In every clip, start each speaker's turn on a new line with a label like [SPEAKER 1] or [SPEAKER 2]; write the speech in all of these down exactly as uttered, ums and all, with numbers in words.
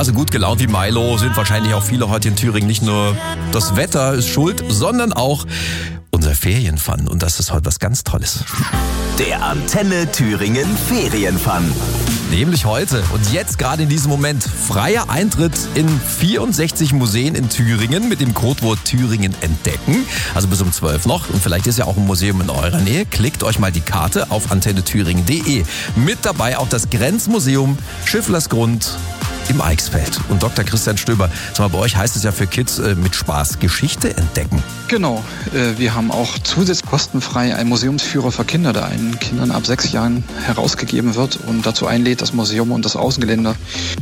[SPEAKER 1] Also gut gelaunt wie Milo sind wahrscheinlich auch viele heute in Thüringen. Nicht nur das Wetter ist schuld, sondern auch unser Ferienfun. Und das ist heute was ganz Tolles.
[SPEAKER 2] Der Antenne Thüringen Ferienfun.
[SPEAKER 1] Nämlich heute und jetzt gerade in diesem Moment freier Eintritt in vierundsechzig Museen in Thüringen mit dem Codewort Thüringen entdecken. Also bis um zwölf noch. Und vielleicht ist ja auch ein Museum in eurer Nähe. Klickt euch mal die Karte auf antenne thüringen punkt de. Mit dabei auch das Grenzmuseum Schifflersgrund im Eichsfeld. Und Doktor Christian Stöber, sag mal, bei euch heißt es ja für Kids äh, mit Spaß Geschichte entdecken.
[SPEAKER 3] Genau, äh, wir haben auch zusätzlich kostenfrei einen Museumsführer für Kinder, der einen Kindern ab sechs Jahren herausgegeben wird und dazu einlädt, das Museum und das Außengelände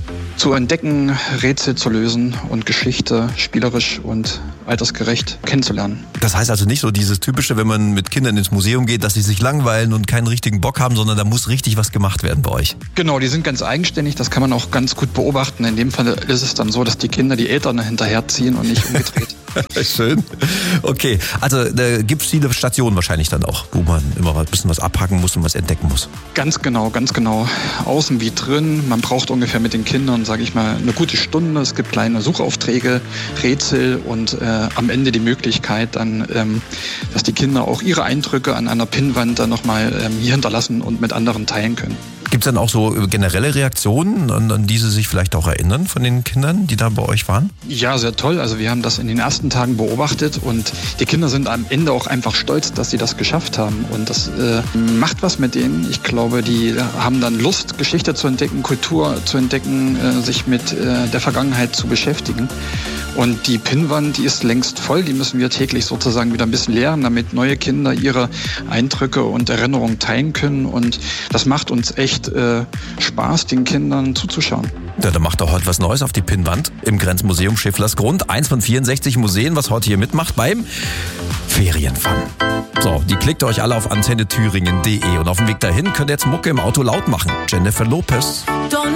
[SPEAKER 3] zu entdecken, Rätsel zu lösen und Geschichte spielerisch und altersgerecht kennenzulernen.
[SPEAKER 1] Das heißt also nicht so dieses Typische, wenn man mit Kindern ins Museum geht, dass sie sich langweilen und keinen richtigen Bock haben, sondern da muss richtig was gemacht werden bei euch.
[SPEAKER 3] Genau, die sind ganz eigenständig, das kann man auch ganz gut beobachten. In dem Fall ist es dann so, dass die Kinder die Eltern hinterherziehen und nicht umgedreht.
[SPEAKER 1] Schön. Okay, also da gibt es viele Stationen wahrscheinlich dann auch, wo man immer ein bisschen was abhaken muss und was entdecken muss.
[SPEAKER 3] Ganz genau, ganz genau. Außen wie drin. Man braucht ungefähr mit den Kindern, sage ich mal, eine gute Stunde. Es gibt kleine Suchaufträge, Rätsel und äh, am Ende die Möglichkeit dann, ähm, dass die Kinder auch ihre Eindrücke an einer Pinnwand dann nochmal ähm, hier hinterlassen und mit anderen teilen können.
[SPEAKER 1] Gibt es dann auch so generelle Reaktionen, an, an die Sie sich vielleicht auch erinnern von den Kindern, die da bei euch waren?
[SPEAKER 3] Ja, sehr toll. Also wir haben das in den ersten Tagen beobachtet und die Kinder sind am Ende auch einfach stolz, dass sie das geschafft haben. Und das äh, macht was mit denen. Ich glaube, die haben dann Lust, Geschichte zu entdecken, Kultur zu entdecken, äh, sich mit äh, der Vergangenheit zu beschäftigen. Und die Pinnwand, die ist längst voll. Die müssen wir täglich sozusagen wieder ein bisschen leeren, damit neue Kinder ihre Eindrücke und Erinnerungen teilen können. Und das macht uns echt äh, Spaß, den Kindern zuzuschauen.
[SPEAKER 1] Ja, da macht doch heute was Neues auf die Pinnwand im Grenzmuseum Schifflersgrund. Eins von vierundsechzig Museen, was heute hier mitmacht beim Ferienfun. So, die klickt euch alle auf antenne thüringen punkt de und auf dem Weg dahin könnt ihr jetzt Mucke im Auto laut machen. Jennifer Lopez.